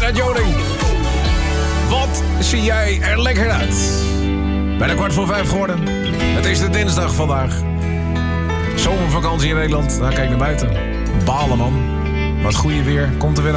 Gerard Joling. Wat zie jij er lekker uit? Bijna 4:15 geworden. Het is de dinsdag vandaag. Zomervakantie in Nederland. Nou, kijk naar buiten. Balen, man. Wat goede weer. Komt er weer aan.